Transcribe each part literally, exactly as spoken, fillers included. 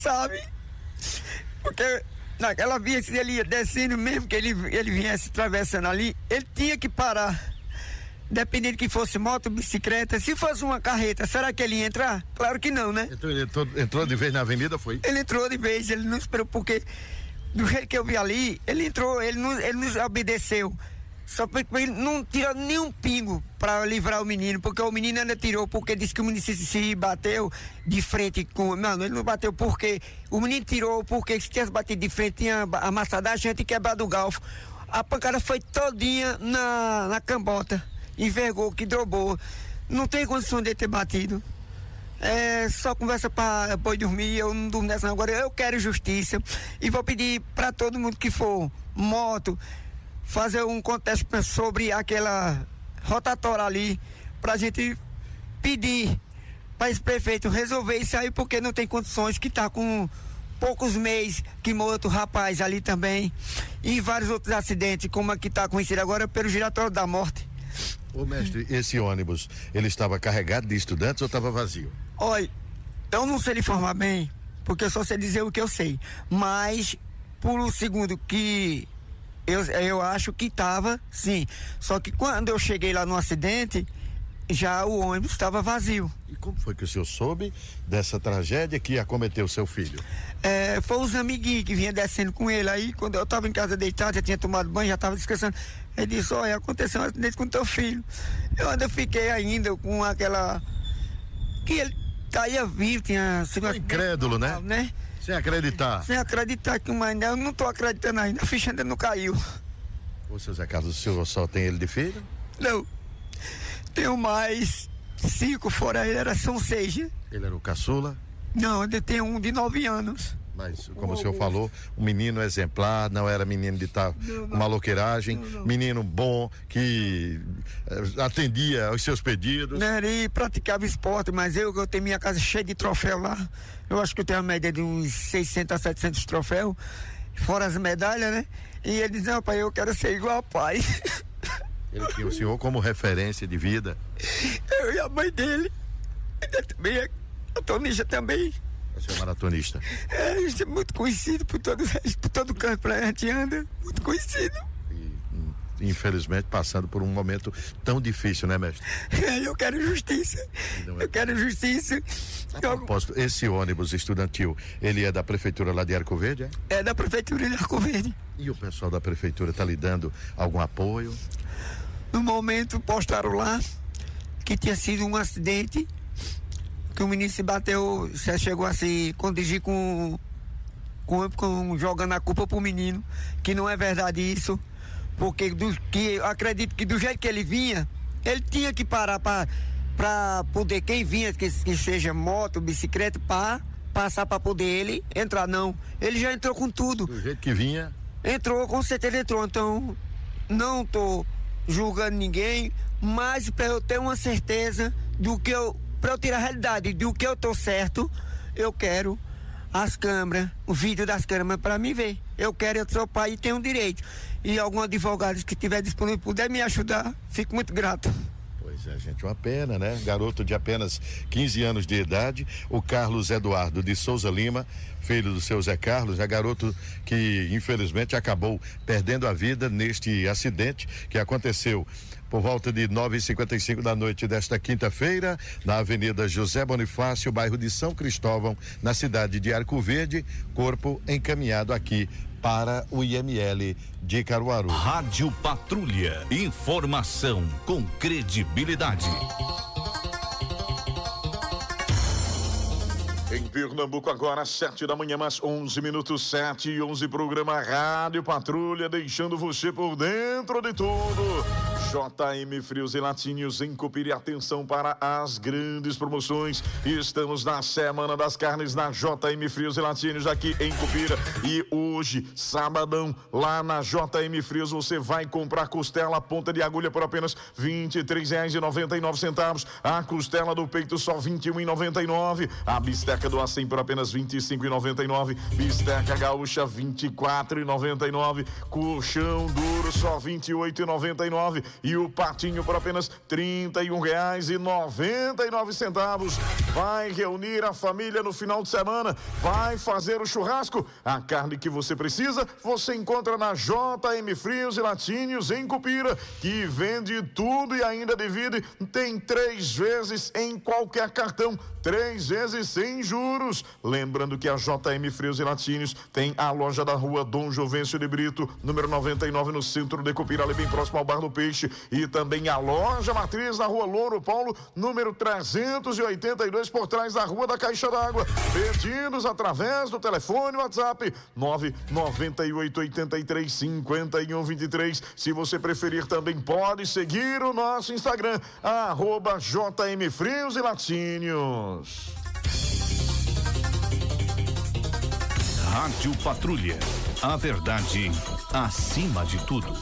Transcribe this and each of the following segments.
sabe? Porque naquela via, se ele ia descendo, mesmo que ele, ele viesse atravessando ali, ele tinha que parar. Dependendo que fosse moto, bicicleta, se fosse uma carreta, será que ele ia entrar? Claro que não, né? Então ele entrou, entrou de vez na avenida, foi? Ele entrou de vez, ele não esperou, porque do jeito que eu vi ali, ele entrou, ele não, ele não obedeceu. Só porque ele não tirou nenhum pingo para livrar o menino, porque o menino ainda tirou, porque disse que o menino se, se bateu de frente com. Não, ele não bateu porque o menino tirou, porque se tivesse batido de frente, tinha amassado a gente e quebrado o galfo. A pancada foi todinha na, na cambota, envergou, que drobou. Não tem condição de ter batido. É só conversa para depois dormir, eu não durmo nessa. Agora eu quero justiça e vou pedir para todo mundo que for moto fazer um contexto sobre aquela rotatória ali, pra gente pedir para esse prefeito resolver isso aí, porque não tem condições, que tá com poucos meses que morreu outro rapaz ali também, e vários outros acidentes, como aqui tá conhecido agora pelo giratório da morte. Ô mestre, esse ônibus, ele estava carregado de estudantes ou estava vazio? Olha, eu não sei lhe informar bem, porque eu só sei dizer o que eu sei, mas por um segundo que Eu, eu acho que estava, sim. Só que quando eu cheguei lá no acidente, já o ônibus estava vazio. E como foi que o senhor soube dessa tragédia que acometeu o seu filho? É, foi os amiguinhos que vinham descendo com ele. Aí, quando eu estava em casa deitado, já tinha tomado banho, já estava descansando. Ele disse: olha, aconteceu um acidente com teu filho. Eu ainda fiquei ainda com aquela. Que ele caía vivo, tinha. Incrédulo, né? né? Sem acreditar. Sem acreditar que mas eu não tô acreditando ainda, a ficha ainda não caiu. Ô, seu Zé Carlos, o senhor só tem ele de filho? Não. Tenho mais cinco, fora ele, era, são seis. Ele era o caçula? Não, ainda tem um de nove anos. Mas, como o, o senhor falou, um menino exemplar, não era menino de estar com maloqueiragem, não, não. Menino bom, que uh, atendia aos seus pedidos. Não, ele praticava esporte, mas eu, eu tenho minha casa cheia de troféu lá, eu acho que eu tenho a média de uns seiscentos a setecentos troféus, fora as medalhas, né? E ele diz: não, pai, eu quero ser igual ao pai. Ele tinha o senhor como referência de vida? Eu e a mãe dele. Ele também é maratonista também. Você é maratonista? É, a gente é muito conhecido por todo, por todo canto, a gente anda, muito conhecido. E, infelizmente, passando por um momento tão difícil, né, mestre? É, eu quero justiça. É... Eu quero justiça. A propósito, esse ônibus estudantil, ele é da prefeitura lá de Arco Verde, é? É da prefeitura de Arco Verde. E o pessoal da prefeitura está lhe dando algum apoio? No momento, postaram lá que tinha sido um acidente, que o menino se bateu, se chegou a se condigir com, com, com jogando a culpa pro menino, que não é verdade isso, porque do, que eu acredito que do jeito que ele vinha, ele tinha que parar para para poder, quem vinha, que, que seja moto, bicicleta, para passar para poder ele entrar. Não, ele já entrou com tudo. Do jeito que vinha? Entrou, com certeza entrou. Então, não tô julgando ninguém, mas para eu ter uma certeza do que eu, para eu tirar a realidade do que eu tô certo, eu quero as câmeras, o vídeo das câmeras para mim ver. Eu quero, eu sou pai e tenho um direito. E algum advogado que estiver disponível puder me ajudar, fico muito grato. Pois é, gente, uma pena, né? Garoto de apenas quinze anos de idade, o Carlos Eduardo de Souza Lima, filho do seu Zé Carlos, é garoto que infelizmente acabou perdendo a vida neste acidente que aconteceu por volta de nove e cinquenta e cinco da noite desta quinta-feira, na Avenida José Bonifácio, bairro de São Cristóvão, na cidade de Arco Verde, corpo encaminhado aqui para o I M L de Caruaru. Rádio Patrulha, informação com credibilidade. Em Pernambuco agora, sete da manhã, mais onze minutos, sete e onze, programa Rádio Patrulha, deixando você por dentro de tudo. J M Frios e Latinhos em Cupira, atenção para as grandes promoções. Estamos na Semana das Carnes na J M Frios e Latinhos aqui em Cupira. E hoje, sabadão, lá na J M Frios, você vai comprar costela ponta de agulha por apenas vinte e três reais e noventa e nove centavos. A costela do peito só vinte e um reais e noventa e nove centavos. A bisteca do acém por apenas vinte e cinco reais e noventa e nove centavos. Bisteca gaúcha vinte e quatro reais e noventa e nove centavos. Colchão duro só vinte e oito reais e noventa e nove centavos. e o patinho por apenas trinta e um reais e noventa e nove centavos. Vai reunir a família no final de semana, vai fazer o churrasco. A carne que você precisa, você encontra na J M Frios e Laticínios em Cupira, que vende tudo e ainda divide. Tem três vezes em qualquer cartão, três vezes sem juros. Lembrando que a J M Frios e Laticínios tem a loja da rua Dom Jovencio de Brito, número noventa e nove, no centro de Cupira, ali bem próximo ao Bar do Peixe, e também a loja matriz na rua Louro Paulo, número trezentos e oitenta e dois, por trás da Rua da Caixa d'Água. Pedidos através do telefone WhatsApp nove nove oito oito três cinco um dois três. Se você preferir, também pode seguir o nosso Instagram, arroba J M Frios e Laticínios. Rádio Patrulha, a verdade acima de tudo.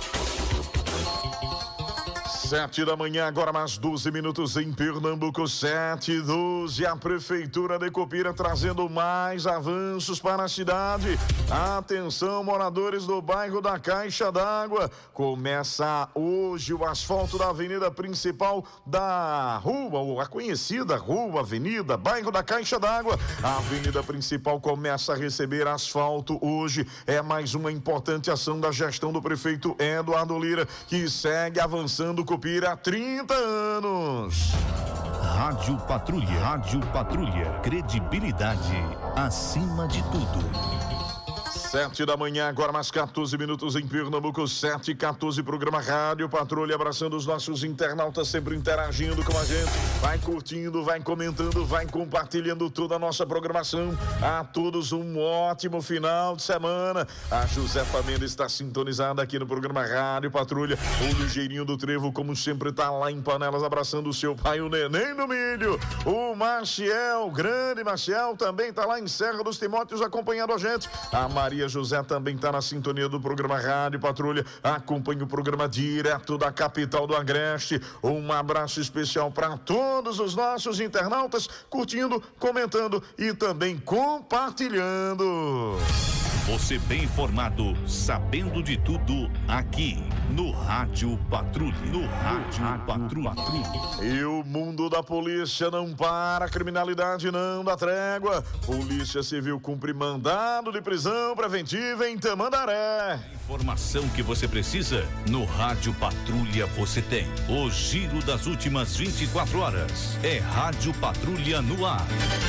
Sete da manhã, agora mais doze minutos em Pernambuco, sete e doze. A Prefeitura de Cupira trazendo mais avanços para a cidade. Atenção, moradores do bairro da Caixa d'Água. Começa hoje o asfalto da avenida principal da rua, a conhecida rua, avenida, bairro da Caixa d'Água. A avenida principal começa a receber asfalto hoje. É mais uma importante ação da gestão do prefeito Eduardo Lira, que segue avançando Cupira há trinta anos. Rádio Patrulha, Rádio Patrulha, credibilidade acima de tudo. Sete da manhã, agora mais quatorze minutos em Pernambuco, sete e quatorze, programa Rádio Patrulha, abraçando os nossos internautas, sempre interagindo com a gente. Vai curtindo, vai comentando, vai compartilhando toda a nossa programação. A todos um ótimo final de semana. A Josefa Mendes está sintonizada aqui no programa Rádio Patrulha. O Ligeirinho do Trevo, como sempre, está lá em Panelas, abraçando o seu pai, o Neném do Milho. O Maciel, grande Maciel, também está lá em Serra dos Timóteos, acompanhando a gente. A Maria José também está na sintonia do programa Rádio Patrulha, acompanha o programa direto da capital do Agreste. Um abraço especial para todos os nossos internautas, curtindo, comentando e também compartilhando. Você bem informado, sabendo de tudo, aqui no Rádio Patrulha. No Rádio Patrulha. E o mundo da polícia não para, a criminalidade não dá trégua. Polícia Civil cumpre mandado de prisão preventiva em Tamandaré. Informação que você precisa, no Rádio Patrulha você tem. O giro das últimas vinte e quatro horas. É Rádio Patrulha no ar.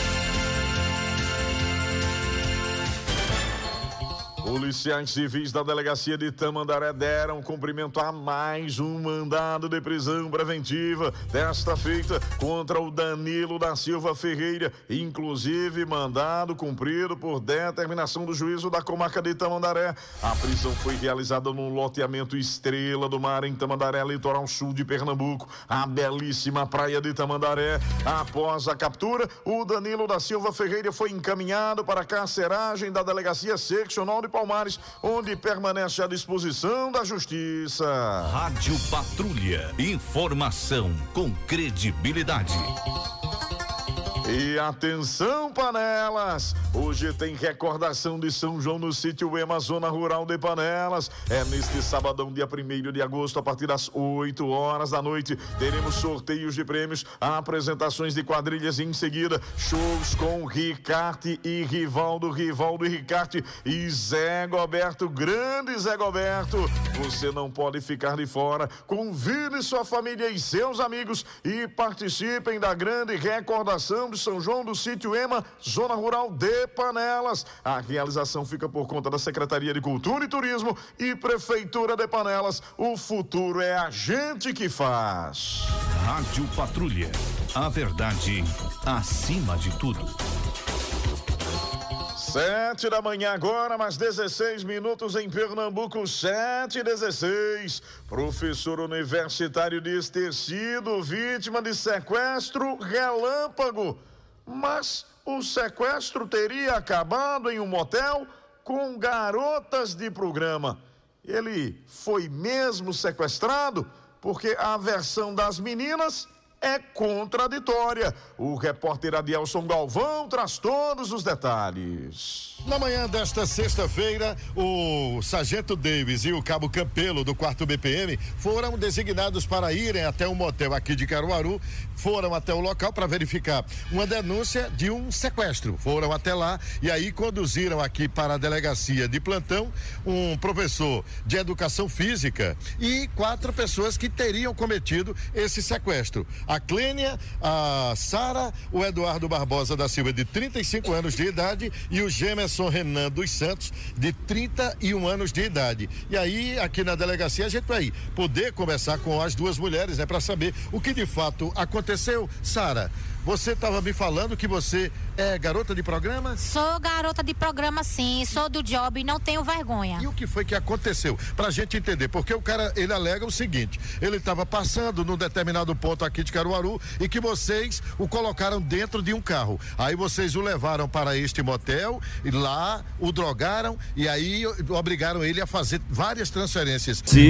Policiais civis da delegacia de Tamandaré deram cumprimento a mais um mandado de prisão preventiva, desta feita contra o Danilo da Silva Ferreira, inclusive mandado cumprido por determinação do juízo da comarca de Tamandaré. A prisão foi realizada no loteamento Estrela do Mar, em Tamandaré, litoral sul de Pernambuco, a belíssima praia de Tamandaré. Após a captura, o Danilo da Silva Ferreira foi encaminhado para a carceragem da delegacia seccional de Palmares, onde permanece à disposição da Justiça. Rádio Patrulha, informação com credibilidade. E atenção, Panelas, hoje tem recordação de São João no sítio Ema, zona rural de Panelas. É neste sabadão, dia primeiro de agosto, a partir das oito horas da noite. Teremos sorteios de prêmios, apresentações de quadrilhas e em seguida shows com Ricarte e Rivaldo, Rivaldo e Ricarte e Zé Goberto, grande Zé Goberto. Você não pode ficar de fora. Convide sua família e seus amigos e participem da grande recordação de São João do sítio Ema, zona rural de Panelas. A realização fica por conta da Secretaria de Cultura e Turismo e Prefeitura de Panelas. O futuro é a gente que faz. Rádio Patrulha, a verdade acima de tudo. Sete da manhã agora, mais dezesseis minutos em Pernambuco, sete e dezesseis. Professor universitário diz ter sido vítima de sequestro relâmpago, mas o sequestro teria acabado em um motel com garotas de programa. Ele foi mesmo sequestrado porque a versão das meninas é contraditória. O repórter Adielson Galvão traz todos os detalhes. Na manhã desta sexta-feira, o Sargento Davis e o Cabo Campelo do quarto B P M foram designados para irem até um motel aqui de Caruaru, foram até o local para verificar uma denúncia de um sequestro. Foram até lá e aí conduziram aqui para a delegacia de plantão um professor de educação física e quatro pessoas que teriam cometido esse sequestro. A Clênia, a Sara, o Eduardo Barbosa da Silva, de trinta e cinco anos de idade, e o Gemerson Renan dos Santos, de trinta e um anos de idade. E aí, aqui na delegacia, a gente vai poder conversar com as duas mulheres, né, para saber o que de fato aconteceu. Sara, você estava me falando que você é garota de programa? Sou garota de programa, sim, sou do job e não tenho vergonha. E o que foi que aconteceu? Pra gente entender, porque o cara, ele alega o seguinte, ele estava passando num determinado ponto aqui de Caruaru e que vocês o colocaram dentro de um carro. Aí vocês o levaram para este motel e lá o drogaram e aí obrigaram ele a fazer várias transferências. Sim.